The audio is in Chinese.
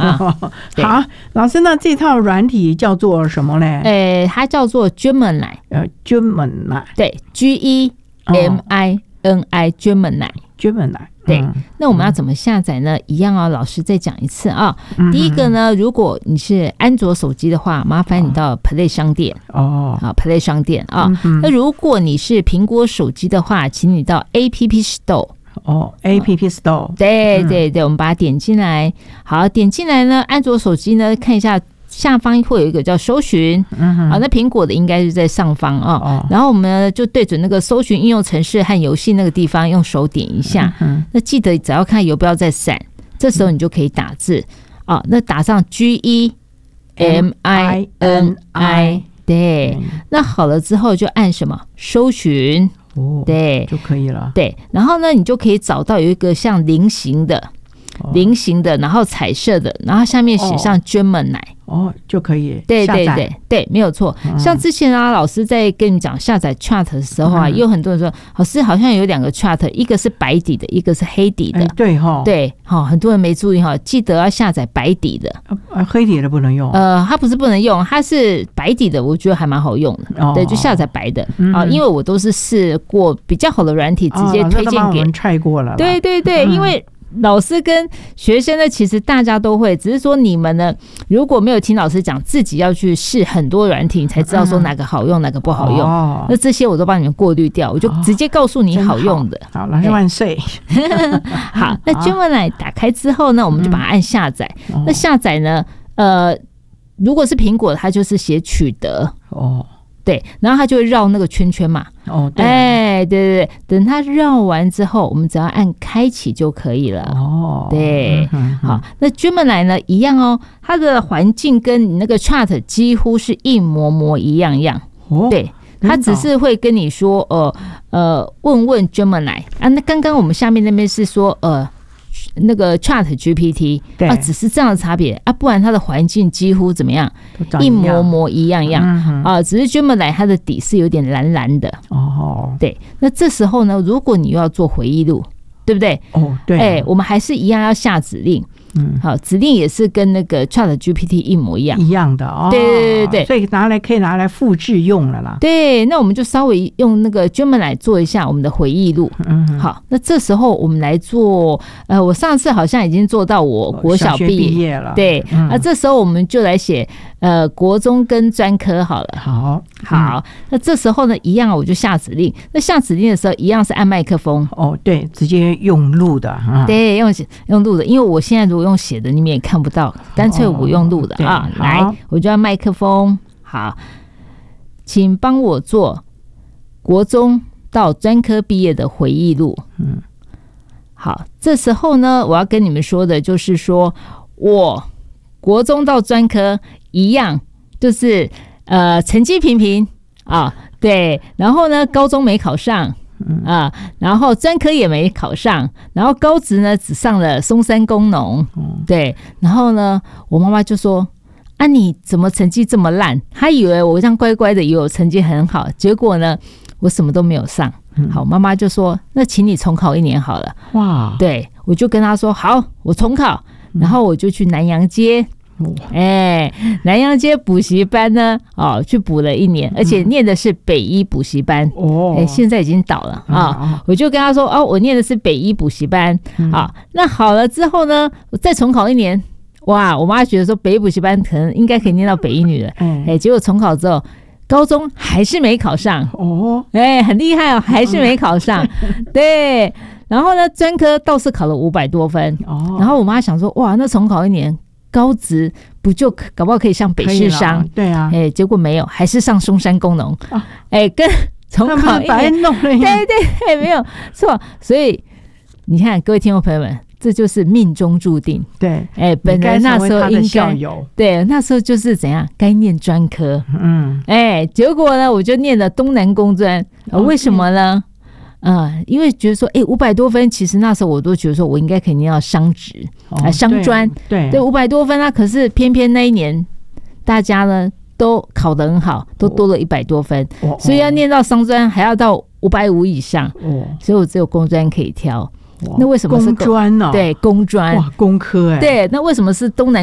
啊。 好，老师，那这套软体叫做什么呢？ 它叫做 Gemini， Gemini， 对 Gemini Gemini。对，那我们要怎么下载呢？一样老师再讲一次啊。第一个呢，如果你是安卓手机的话，麻烦你到 Play 商店Play 商店啊。那如果你是苹果手机的话，请你到 App Store。 App Store。 对对对，我们把它点进来。好，点进来呢，安卓手机呢，看一下。下方会有一个叫搜寻，那苹果的应该是在上方然后我们就对准那个搜寻应用程式和游戏那个地方，用手点一下。那记得只要看游标在闪，这时候你就可以打字那打上 Gemini， 对，那好了之后就按什么搜寻，对， 就可以了。 对，然后呢，你就可以找到有一个像菱形的，然后彩色的，然后下面写上 Gemini。 就可以对对对对，没有错。像之前老师在跟你讲下载 Chat 的时候也有很多人说，老师好像有2个 Chat， 一个是白底的，一个是黑底的。 对对很多人没注意记得要下载白底的。 黑底的不能用。 它不是不能用，它是白底的，我觉得还蛮好用的。对，就下载白的因为我都是试过比较好的软体，直接推荐给。 我们try过了。 对对对，因为。老师跟学生呢，其实大家都会，只是说你们呢，如果没有听老师讲，自己要去试很多软体，你才知道说哪个好用，哪个不好用。那这些我都帮你们过滤掉，我就直接告诉你好用的。 好，老师万岁。 好，那 Gemini 打开之后呢，我们就把它按下载。那下载呢，如果是苹果，它就是写取得。对，然后它就会绕那个圈圈嘛。对对对，等它绕完之后，我们只要按开启就可以了。对，好，那 Gemini 呢一样它的环境跟你那个 Chat 几乎是一模一样。对，它只是会跟你说问 Gemini 那刚刚我们下面那边是说那个 Chat GPT 只是这样的差别不然它的环境几乎怎么样，一模一样只是 Gemini 它的底是有点蓝蓝的。对，那这时候呢，如果你又要做回忆录，对不对？对，我们还是一样要下指令。好，指令也是跟那个 Chat GPT 一模一样的。对对对， 所以可以拿来复制用了啦。 对，那我们就稍微用那个 Gemini 做一下我们的回忆录。好，那这时候我们来做我上次好像已经做到我国小毕业了。对，这时候我们就来写国中跟专科好了。好，那这时候呢一样我就下指令。那下指令的时候一样是按麦克风。 对，直接用录的。 对，用录的，因为我现在如果用写的你们也看不到，干脆我用录的来，我就按麦克风。好，请帮我做国中到专科毕业的回忆录。好，这时候呢我要跟你们说的就是说，我国中到专科一样，就是成绩平平对，然后呢高中没考上然后专科也没考上，然后高职呢只上了松山工农。对，然后呢我妈妈就说你怎么成绩这么烂？她以为我这样乖乖的以为我成绩很好，结果呢我什么都没有上。好，妈妈就说那请你重考1年好了。哇，对，我就跟她说好，我重考。然后我就去南阳街南阳街补习班呢去补了1年，而且念的是北一补习班。现在已经倒了我就跟他说我念的是北一补习班。那好了之后呢，我再重考1年。哇，我妈觉得说北一补习班可能应该可以念到北一女了。结果重考之后高中还是没考上。很厉害还是没考上。对，然后呢专科倒是考了500多分。然后我妈想说哇，那重考1年高职不就搞不好可以上北市商？对啊，结果没有，还是上松山工农。跟重考1年弄了。对对，没有错。所以你看各位听众朋友们，这就是命中注定。对，本人那时候应该对，那时候就是怎样该念专科。结果呢我就念了东南工专。为什么呢？因为觉得说500多分，其实那时候我都觉得说我应该可以念到商职商专。对，500多分可是偏偏那一年大家呢都考得很好，都多了100多分。所以要念到商专还要到550以上。所以我只有工专可以挑。那为什么是工专呢？ 对，工专。哇， 工科。对， 那为什么是东南